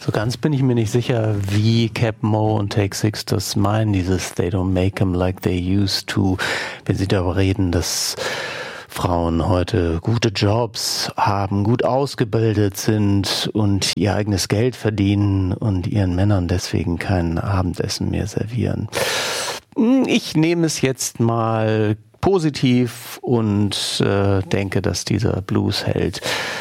So ganz bin ich mir nicht sicher, wie Cap Mo und Take Six das meinen, dieses They don't make 'em like they used to, wenn sie darüber reden, dass Frauen heute gute Jobs haben, gut ausgebildet sind und ihr eigenes Geld verdienen und ihren Männern deswegen kein Abendessen mehr servieren. Ich nehme es jetzt mal positiv und denke, dass dieser Bluesheld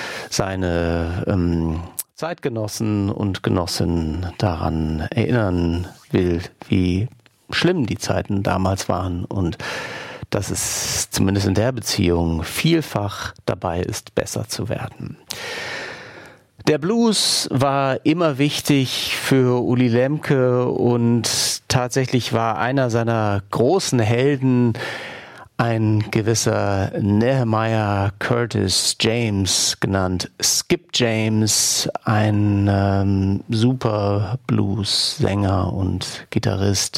seine Zeitgenossen und Genossinnen daran erinnern will, wie schlimm die Zeiten damals waren und dass es zumindest in der Beziehung vielfach dabei ist, besser zu werden. Der Blues war immer wichtig für Uli Lemke und tatsächlich war einer seiner großen Helden ein gewisser Nehemiah Curtis James, genannt Skip James, ein super Blues-Sänger und Gitarrist,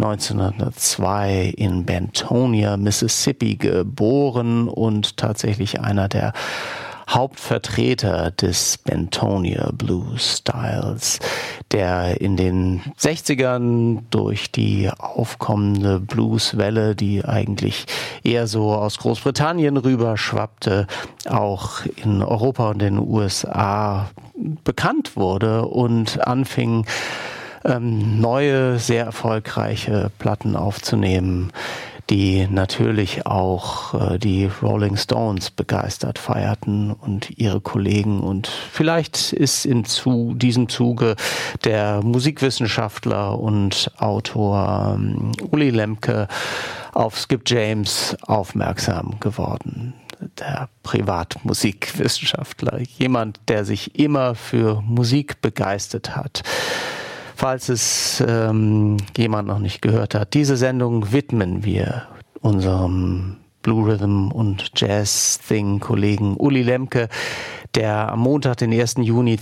1902 in Bentonia, Mississippi geboren und tatsächlich einer der Hauptvertreter des Bentonia Blues Styles, der in den 60ern durch die aufkommende Blueswelle, die eigentlich eher so aus Großbritannien rüber schwappte, auch in Europa und den USA bekannt wurde und anfing, neue, sehr erfolgreiche Platten aufzunehmen, die natürlich auch die Rolling Stones begeistert feierten und ihre Kollegen. Und vielleicht ist in diesem Zuge der Musikwissenschaftler und Autor Uli Lemke auf Skip James aufmerksam geworden. Der Privatmusikwissenschaftler, jemand, der sich immer für Musik begeistert hat. Falls es jemand noch nicht gehört hat, diese Sendung widmen wir unserem Blue Rhythm und Jazz Thing Kollegen Uli Lemke, der am Montag, den 1. Juni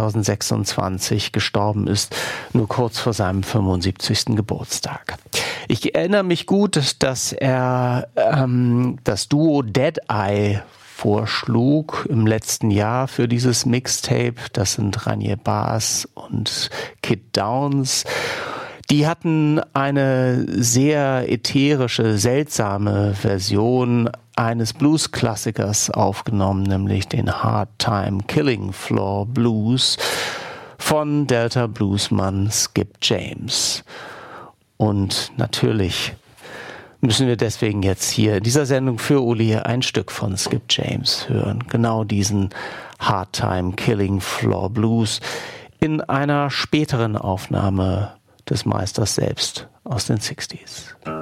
2026 gestorben ist, nur kurz vor seinem 75. Geburtstag. Ich erinnere mich gut, dass er das Duo Dead Eye vorschlug im letzten Jahr für dieses Mixtape. Das sind Ranier Bass und Kid Downs. Die hatten eine sehr ätherische, seltsame Version eines Blues-Klassikers aufgenommen, nämlich den Hard Time Killing Floor Blues von Delta Bluesmann Skip James. Und natürlich müssen wir deswegen jetzt hier in dieser Sendung für Uli ein Stück von Skip James hören. Genau diesen Hard Time Killing Floor Blues in einer späteren Aufnahme des Meisters selbst aus den 60s.